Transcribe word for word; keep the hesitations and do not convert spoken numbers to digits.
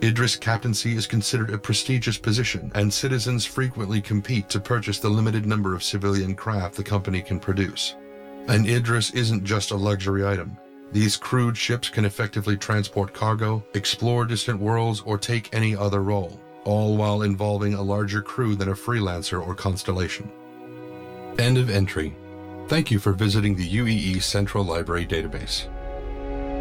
Idris captaincy is considered a prestigious position, and citizens frequently compete to purchase the limited number of civilian craft the company can produce. An Idris isn't just a luxury item. These crewed ships can effectively transport cargo, explore distant worlds, or take any other role, all while involving a larger crew than a freelancer or constellation. End of entry. Thank you for visiting the U E E Central Library database.